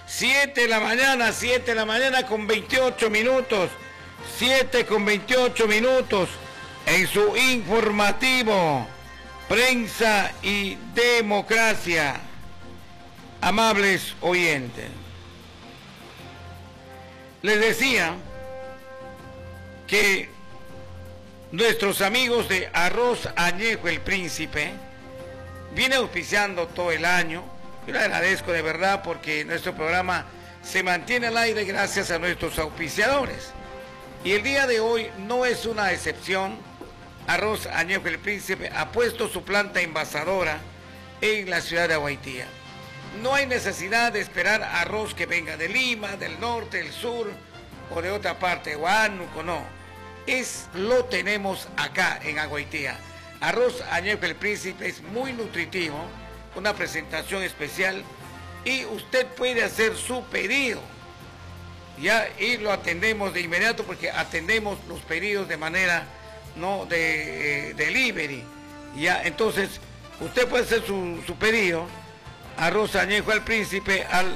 7 de la mañana, 7 de la mañana con 28 minutos. 7 con 28 minutos en su informativo Prensa y Democracia. Amables oyentes, les decía que nuestros amigos de Arroz Añejo El Príncipe viene auspiciando todo el año. Yo le agradezco de verdad porque nuestro programa se mantiene al aire gracias a nuestros auspiciadores. Y el día de hoy no es una excepción. Arroz Añejo El Príncipe ha puesto su planta envasadora en la ciudad de Aguaitía. No hay necesidad de esperar arroz que venga de Lima, del norte, del sur o de otra parte, Huánuco, no. Lo tenemos acá en Aguaitía. Arroz Añejo El Príncipe es muy nutritivo, una presentación especial y usted puede hacer su pedido. Ya, y lo atendemos de inmediato porque atendemos los pedidos de manera no de delivery. Ya, entonces usted puede hacer su pedido Arroz Añejo El Príncipe al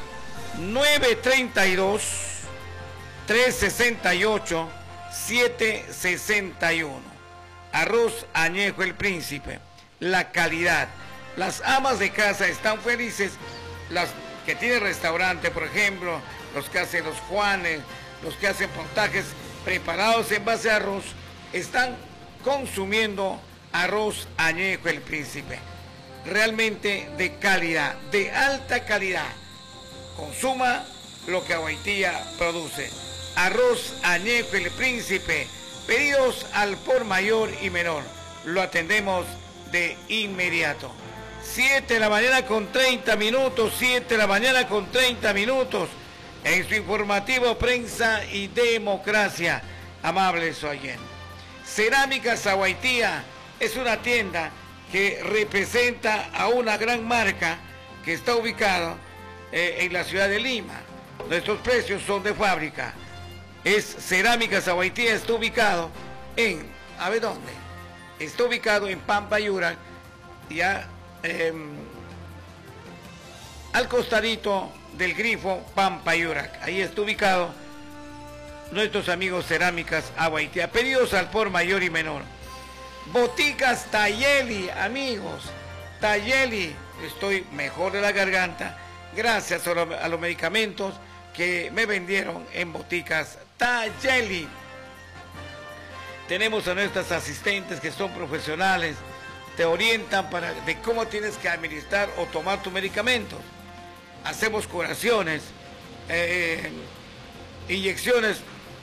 932-368-761. Arroz Añejo El Príncipe, la calidad. Las amas de casa están felices, las que tienen restaurante, por ejemplo, los que hacen los Juanes, los que hacen pontajes preparados en base a arroz, están consumiendo Arroz Añejo El Príncipe. Realmente de calidad, de alta calidad. Consuma lo que Aguaitía produce. Arroz Añejo El Príncipe. Pedidos al por mayor y menor. Lo atendemos de inmediato. 7 de la mañana con 30 minutos. 7 de la mañana con 30 minutos. En su informativo Prensa y Democracia. Amables oyentes. Cerámicas Aguaitía es una tienda que representa a una gran marca que está ubicada en la ciudad de Lima. Nuestros precios son de fábrica. Es Cerámicas Aguaitía, está ubicado en, a ver dónde, está ubicado en Pampayura, ya al costadito del grifo Pampayura. Ahí está ubicado nuestros amigos Cerámicas Aguaitía. Pedidos al por mayor y menor. Boticas Tayeli, amigos. Tayeli, estoy mejor de la garganta gracias a los medicamentos que me vendieron en Boticas Tayeli. Tenemos a nuestras asistentes que son profesionales, te orientan de cómo tienes que administrar o tomar tus medicamentos. Hacemos curaciones, inyecciones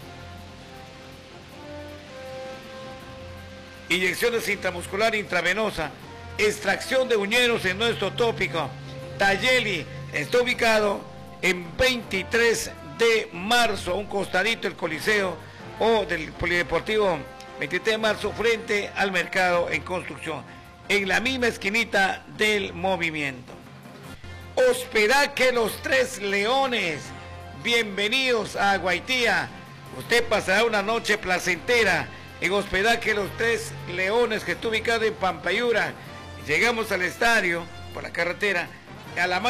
intramuscular, intravenosa, extracción de uñeros en nuestro tópico. Tayeli está ubicado en 23 de marzo, a un costadito del Coliseo o del Polideportivo 23 de marzo, frente al mercado en construcción, en la misma esquinita del movimiento. Hospedaje Los Tres Leones, bienvenidos a Aguaitía. Usted pasará una noche placentera en Hospedaje Los Tres Leones, que está ubicado en Pampayura. Llegamos al estadio por la carretera a la